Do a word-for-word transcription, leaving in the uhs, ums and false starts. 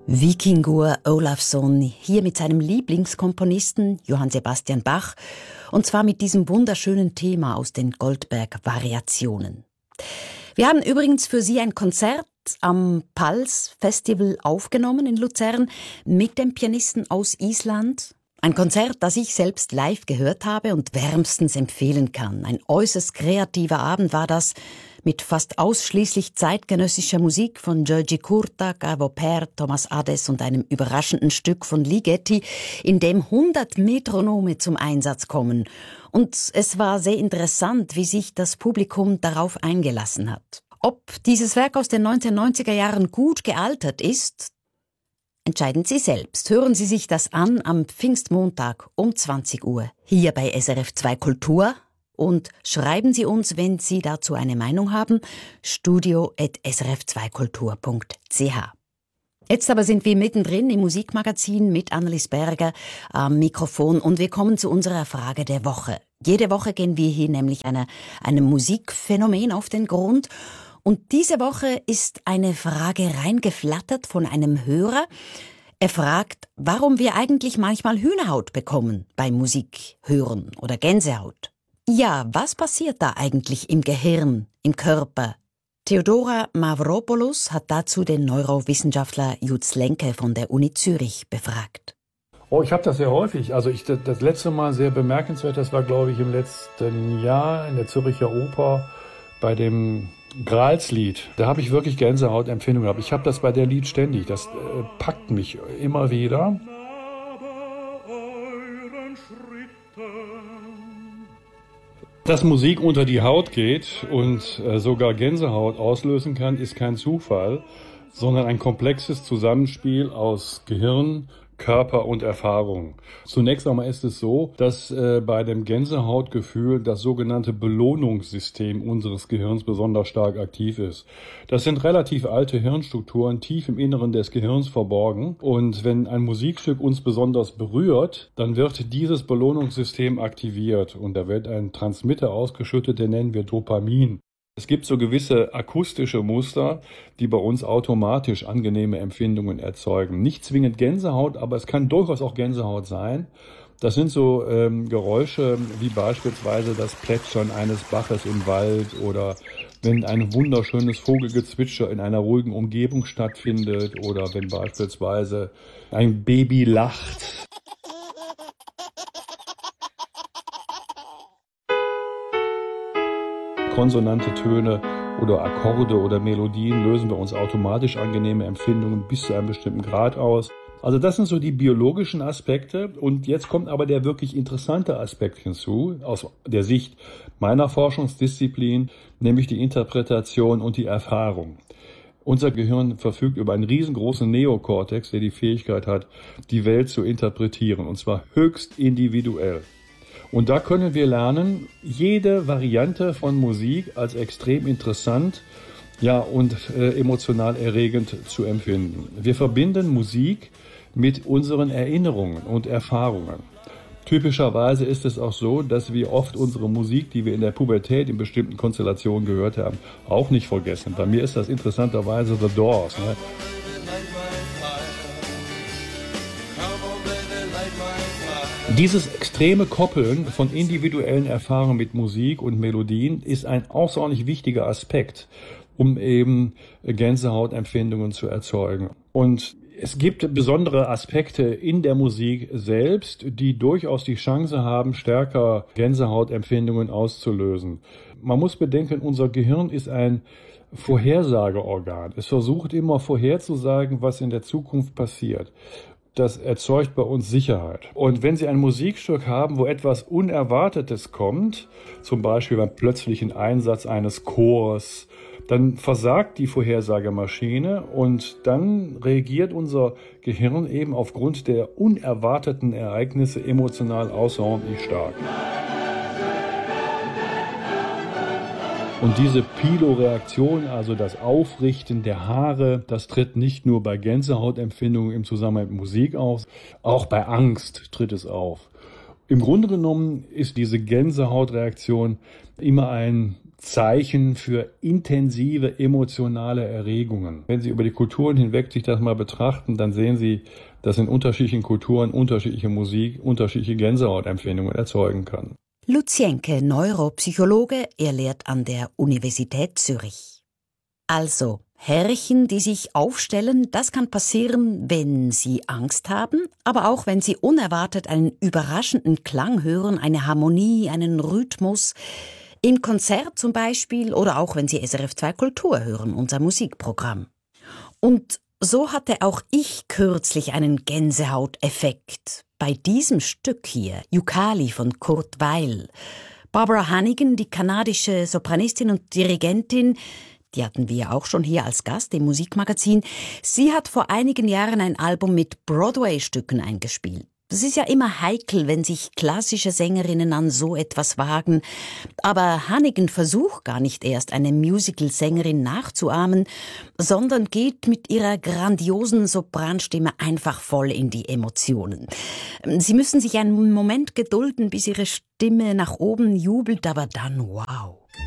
Víkingur Ólafsson, hier mit seinem Lieblingskomponisten Johann Sebastian Bach, und zwar mit diesem wunderschönen Thema aus den Goldberg-Variationen. Wir haben übrigens für Sie ein Konzert am Pulse Festival aufgenommen in Luzern mit dem Pianisten aus Island. Ein Konzert, das ich selbst live gehört habe und wärmstens empfehlen kann. Ein äußerst kreativer Abend war das, mit fast ausschließlich zeitgenössischer Musik von György Kurta, Arvo Pärt, Thomas Adès und einem überraschenden Stück von Ligeti, in dem hundert Metronome zum Einsatz kommen. Und es war sehr interessant, wie sich das Publikum darauf eingelassen hat. Ob dieses Werk aus den neunzehnhundertneunziger Jahren gut gealtert ist, entscheiden Sie selbst. Hören Sie sich das an am Pfingstmontag um zwanzig Uhr hier bei S R F zwei Kultur und schreiben Sie uns, wenn Sie dazu eine Meinung haben, studio at s r f zwei kultur punkt c h. Jetzt aber sind wir mittendrin im Musikmagazin mit Annelies Berger am Mikrofon und wir kommen zu unserer Frage der Woche. Jede Woche gehen wir hier nämlich einer, einem Musikphänomen auf den Grund. Und diese Woche ist eine Frage reingeflattert von einem Hörer. Er fragt, warum wir eigentlich manchmal Hühnerhaut bekommen beim Musik hören oder Gänsehaut. Ja, was passiert da eigentlich im Gehirn, im Körper? Theodora Mavropoulos hat dazu den Neurowissenschaftler Jutz Lenke von der Uni Zürich befragt. Oh, ich habe das sehr häufig. Also ich, das letzte Mal sehr bemerkenswert, das war, glaube ich, im letzten Jahr in der Zürcher Oper bei dem Gralslied. Da habe ich wirklich Gänsehautempfindung gehabt. Ich habe das bei der Lied ständig. Das äh, packt mich immer wieder. Dass Musik unter die Haut geht und äh, sogar Gänsehaut auslösen kann, ist kein Zufall, sondern ein komplexes Zusammenspiel aus Gehirn, Körper und Erfahrung. Zunächst einmal ist es so, dass äh, bei dem Gänsehautgefühl das sogenannte Belohnungssystem unseres Gehirns besonders stark aktiv ist. Das sind relativ alte Hirnstrukturen, tief im Inneren des Gehirns verborgen. Und wenn ein Musikstück uns besonders berührt, dann wird dieses Belohnungssystem aktiviert. Und da wird ein Transmitter ausgeschüttet, den nennen wir Dopamin. Es gibt so gewisse akustische Muster, die bei uns automatisch angenehme Empfindungen erzeugen. Nicht zwingend Gänsehaut, aber es kann durchaus auch Gänsehaut sein. Das sind so ähm, Geräusche wie beispielsweise das Plätschern eines Baches im Wald oder wenn ein wunderschönes Vogelgezwitscher in einer ruhigen Umgebung stattfindet oder wenn beispielsweise ein Baby lacht. Konsonante Töne oder Akkorde oder Melodien lösen bei uns automatisch angenehme Empfindungen bis zu einem bestimmten Grad aus. Also das sind so die biologischen Aspekte und jetzt kommt aber der wirklich interessante Aspekt hinzu, aus der Sicht meiner Forschungsdisziplin, nämlich die Interpretation und die Erfahrung. Unser Gehirn verfügt über einen riesengroßen Neokortex, der die Fähigkeit hat, die Welt zu interpretieren, und zwar höchst individuell. Und da können wir lernen, jede Variante von Musik als extrem interessant, ja, und äh, emotional erregend zu empfinden. Wir verbinden Musik mit unseren Erinnerungen und Erfahrungen. Typischerweise ist es auch so, dass wir oft unsere Musik, die wir in der Pubertät in bestimmten Konstellationen gehört haben, auch nicht vergessen. Bei mir ist das interessanterweise The Doors, ne? Dieses extreme Koppeln von individuellen Erfahrungen mit Musik und Melodien ist ein außerordentlich wichtiger Aspekt, um eben Gänsehautempfindungen zu erzeugen. Und es gibt besondere Aspekte in der Musik selbst, die durchaus die Chance haben, stärker Gänsehautempfindungen auszulösen. Man muss bedenken, unser Gehirn ist ein Vorhersageorgan. Es versucht immer vorherzusagen, was in der Zukunft passiert. Das erzeugt bei uns Sicherheit. Und wenn Sie ein Musikstück haben, wo etwas Unerwartetes kommt, zum Beispiel beim plötzlichen Einsatz eines Chors, dann versagt die Vorhersagemaschine und dann reagiert unser Gehirn eben aufgrund der unerwarteten Ereignisse emotional außerordentlich stark. Und diese Piloreaktion, also das Aufrichten der Haare, das tritt nicht nur bei Gänsehautempfindungen im Zusammenhang mit Musik auf, auch bei Angst tritt es auf. Im Grunde genommen ist diese Gänsehautreaktion immer ein Zeichen für intensive emotionale Erregungen. Wenn Sie über die Kulturen hinweg sich das mal betrachten, dann sehen Sie, dass in unterschiedlichen Kulturen unterschiedliche Musik unterschiedliche Gänsehautempfindungen erzeugen kann. Lutz Jenke, Neuropsychologe, er lehrt an der Universität Zürich. Also, Herrchen, die sich aufstellen, das kann passieren, wenn sie Angst haben, aber auch wenn sie unerwartet einen überraschenden Klang hören, eine Harmonie, einen Rhythmus. Im Konzert zum Beispiel oder auch wenn Sie S R F zwei Kultur hören, unser Musikprogramm. Und so hatte auch ich kürzlich einen Gänsehauteffekt. Bei diesem Stück hier, Yukali von Kurt Weill. Barbara Hannigan, die kanadische Sopranistin und Dirigentin, die hatten wir auch schon hier als Gast im Musikmagazin, sie hat vor einigen Jahren ein Album mit Broadway-Stücken eingespielt. Das ist ja immer heikel, wenn sich klassische Sängerinnen an so etwas wagen. Aber Hannigan versucht gar nicht erst, eine Musical-Sängerin nachzuahmen, sondern geht mit ihrer grandiosen Sopranstimme einfach voll in die Emotionen. Sie müssen sich einen Moment gedulden, bis ihre Stimme nach oben jubelt, aber dann wow.